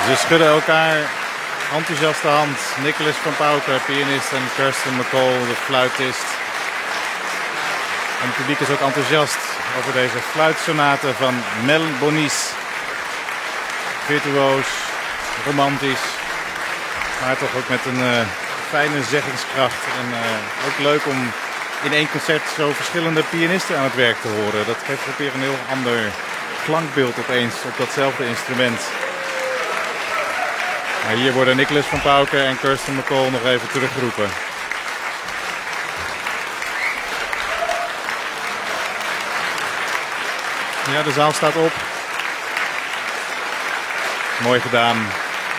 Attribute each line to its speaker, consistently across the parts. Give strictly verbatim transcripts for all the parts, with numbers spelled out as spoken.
Speaker 1: Ze schudden elkaar enthousiast de hand. Nicholas van Pauker, pianist, en Kirsten McCall, de fluitist. En het publiek is ook enthousiast over deze fluitsonate van Mel Bonis. Virtuoos, romantisch, maar toch ook met een uh, fijne zeggingskracht. En uh, ook leuk om in één concert zo verschillende pianisten aan het werk te horen. Dat geeft ook weer een heel ander klankbeeld opeens op datzelfde instrument. Maar hier worden Nicholas van Pauker en Kirsten McCall nog even teruggeroepen. Ja, de zaal staat op. Mooi gedaan.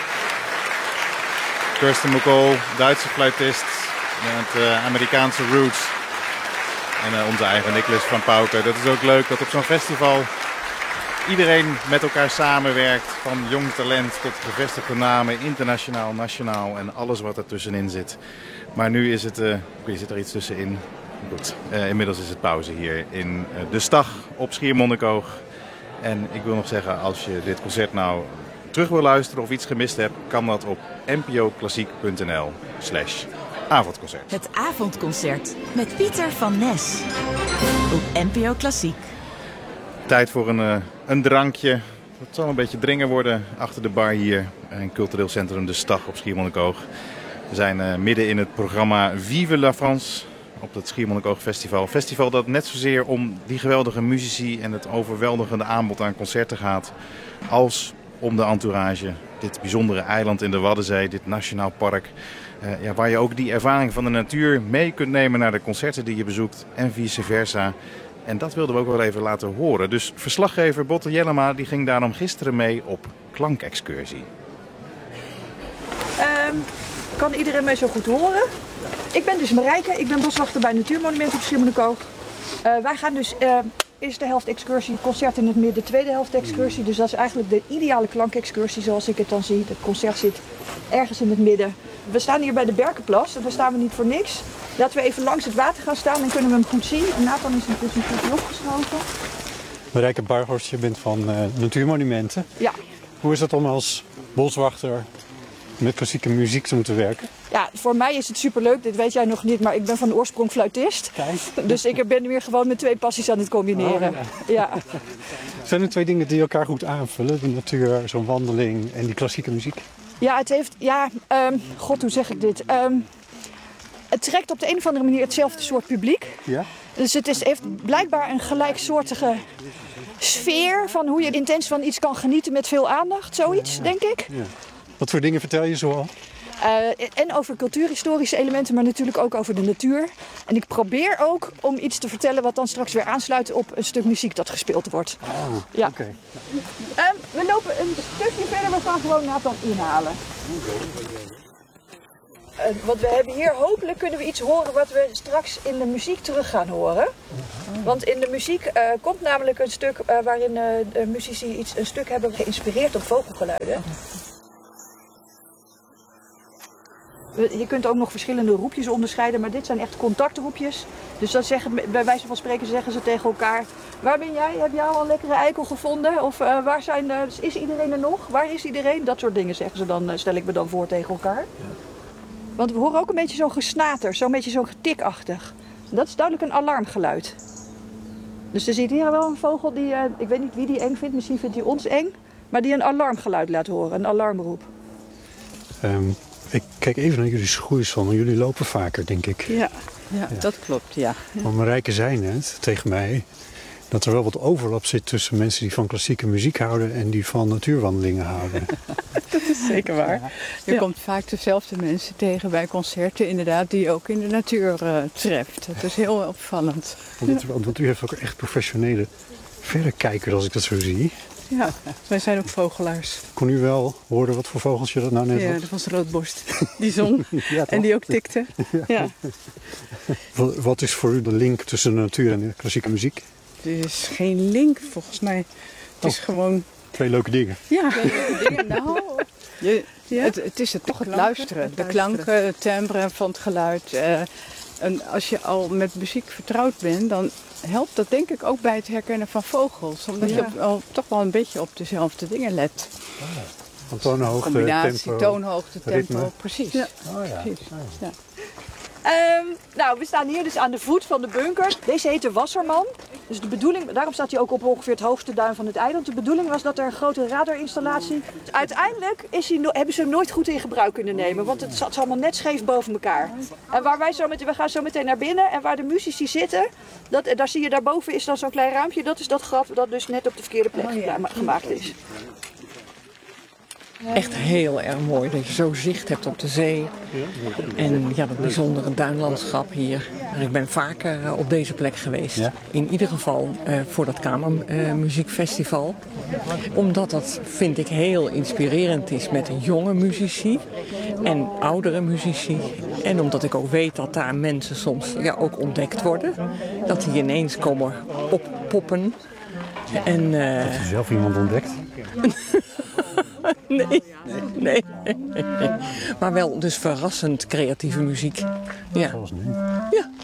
Speaker 1: Kirsten McCall, Duitse fluitist met uh, Amerikaanse roots. En uh, onze eigen Nicholas van Pauker. Dat is ook leuk dat op zo'n festival iedereen met elkaar samenwerkt. Van jong talent tot gevestigde namen, internationaal, nationaal en alles wat ertussenin zit. Maar nu is het, uh, okay, zit er iets tussenin. Goed, uh, inmiddels is het pauze hier in uh, De Stag op Schiermonnikoog. En ik wil nog zeggen, als je dit concert nou terug wil luisteren of iets gemist hebt, kan dat op npoklassiek.nl slash avondconcert.
Speaker 2: Het avondconcert met Pieter van Nes op N P O Klassiek.
Speaker 1: Tijd voor een, uh, een drankje. Het zal een beetje dringen worden achter de bar hier in cultureel centrum De Stag op Schiermonnikoog. We zijn uh, midden in het programma Vive la France op het Schiermonnikoog Festival. Festival dat net zozeer om die geweldige muzici en het overweldigende aanbod aan concerten gaat, als om de entourage. Dit bijzondere eiland in de Waddenzee, dit nationaal park. Uh, ja, waar je ook die ervaring van de natuur mee kunt nemen naar de concerten die je bezoekt en vice versa. En dat wilden we ook wel even laten horen. Dus verslaggever Botte Jellema die ging daarom gisteren mee op klankexcursie.
Speaker 3: Um, kan iedereen mij zo goed horen? Ik ben dus Marijke, ik ben boswachter bij Natuurmonumenten op Schiermonnikoog. Uh, wij gaan dus uh, eerste helft excursie, concert in het midden, tweede helft excursie. Dus dat is eigenlijk de ideale klankexcursie zoals ik het dan zie. Het concert zit ergens in het midden. We staan hier bij de Berkenplas en daar staan we niet voor niks. Laten we even langs het water gaan staan, dan kunnen we hem goed zien. En Nathan is intussen goed opgeschoten.
Speaker 4: Marijke Barghorst, je bent van uh, Natuurmonumenten.
Speaker 3: Ja.
Speaker 4: Hoe is het om als boswachter met klassieke muziek te moeten werken?
Speaker 3: Ja, voor mij is het superleuk. Dit weet jij nog niet, maar ik ben van oorsprong fluitist.
Speaker 4: Kijk.
Speaker 3: Dus ik ben weer gewoon met twee passies aan het combineren.
Speaker 4: Oh, ja.
Speaker 3: Ja.
Speaker 4: Zijn er twee dingen die elkaar goed aanvullen? De natuur, zo'n wandeling en die klassieke muziek?
Speaker 3: Ja, het heeft... Ja, um, god, hoe zeg ik dit? Um, het trekt op de een of andere manier hetzelfde soort publiek.
Speaker 4: Ja?
Speaker 3: Dus het is, heeft blijkbaar een gelijksoortige sfeer van hoe je intens van iets kan genieten met veel aandacht. Zoiets, ja. Denk ik.
Speaker 4: Ja. Wat voor dingen vertel je zoal?
Speaker 3: Uh, en over cultuurhistorische elementen, maar natuurlijk ook over de natuur. En ik probeer ook om iets te vertellen wat dan straks weer aansluit op een stuk muziek dat gespeeld wordt.
Speaker 4: Oh,
Speaker 3: ja.
Speaker 4: Okay.
Speaker 3: Um, we lopen een stukje verder, we gaan gewoon Nathan inhalen. Uh, want we hebben hier, hopelijk kunnen we iets horen wat we straks in de muziek terug gaan horen. Want in de muziek uh, komt namelijk een stuk uh, waarin uh, de muzici iets, een stuk hebben geïnspireerd op vogelgeluiden. Je kunt ook nog verschillende roepjes onderscheiden, maar dit zijn echt contactroepjes. Dus dat zeggen, bij wijze van spreken zeggen ze tegen elkaar: waar ben jij? Heb jij al een lekkere eikel gevonden? Of uh, waar zijn, uh, is iedereen er nog? Waar is iedereen? Dat soort dingen zeggen ze dan, uh, stel ik me dan voor tegen elkaar. Ja. Want we horen ook een beetje zo'n gesnater, zo'n beetje zo'n getikachtig. Dat is duidelijk een alarmgeluid. Dus er zit hier wel een vogel die, uh, ik weet niet wie die eng vindt, misschien vindt hij ons eng, maar die een alarmgeluid laat horen, een alarmroep.
Speaker 4: Um. Ik kijk even naar jullie schoeisel, want jullie lopen vaker, denk ik.
Speaker 5: Ja, ja, ja. Dat klopt, ja.
Speaker 4: Maar Marijke zei net tegen mij dat er wel wat overlap zit tussen mensen die van klassieke muziek houden en die van natuurwandelingen houden.
Speaker 5: Dat is zeker waar. Ja. Je ja. komt vaak dezelfde mensen tegen bij concerten, inderdaad, die je ook in de natuur uh, treft. Dat is heel opvallend.
Speaker 4: Want, ja. want u heeft ook echt professionele verrekijkers, als ik dat zo zie.
Speaker 5: Ja, wij zijn ook vogelaars.
Speaker 4: Kon u wel horen wat voor vogeltje dat nou net
Speaker 5: ja,
Speaker 4: was?
Speaker 5: dat was roodborst. Die zong
Speaker 4: ja,
Speaker 5: en die ook tikte. Ja. Ja.
Speaker 4: Wat is voor u de link tussen de natuur en de klassieke muziek?
Speaker 5: Er is geen link volgens mij. Het is oh, gewoon...
Speaker 4: Twee leuke dingen.
Speaker 5: Ja, twee leuke dingen. Nou, je, ja? het, het is het toch het luisteren. Het luisteren. De klanken, het timbre van het geluid. Uh, en als je al met muziek vertrouwd bent, dan helpt dat denk ik ook bij het herkennen van vogels. Omdat ja. je op, al, toch wel een beetje op dezelfde dingen let.
Speaker 4: Van toonhoogte,
Speaker 5: combinatie,
Speaker 4: tempo,
Speaker 5: toonhoogte, tempo,
Speaker 4: ritme.
Speaker 5: precies.
Speaker 3: Ja.
Speaker 4: Oh ja.
Speaker 5: precies. Ja.
Speaker 3: Ehm, nou, we staan hier dus aan de voet van de bunker. Deze heet de Wasserman. Dus de bedoeling, daarom staat hij ook op ongeveer het hoogste duin van het eiland. De bedoeling was dat er een grote radarinstallatie... Uiteindelijk is hij no- hebben ze hem nooit goed in gebruik kunnen nemen. Want het zat allemaal net scheef boven elkaar. En waar wij zo met, we gaan zo meteen naar binnen. En waar de muzici zitten, dat, daar zie je daarboven is dan zo'n klein raampje. Dat is dat graf dat dus net op de verkeerde plek gema- gemaakt is.
Speaker 6: Echt heel erg mooi dat je zo zicht hebt op de zee. En ja, dat bijzondere duinlandschap hier. En ik ben vaker uh, op deze plek geweest.
Speaker 4: Ja?
Speaker 6: In ieder geval uh, voor dat Kamermuziekfestival. Uh, Omdat dat, vind ik, heel inspirerend is met jonge muzici en oudere muzici. En omdat ik ook weet dat daar mensen soms ja, ook ontdekt worden. Dat die ineens komen oppoppen. En, uh,
Speaker 4: Heb je zelf iemand ontdekt?
Speaker 6: Nee, nee, nee, nee. Maar wel dus verrassend creatieve muziek. Ja.
Speaker 4: Zoals nu.
Speaker 6: Ja.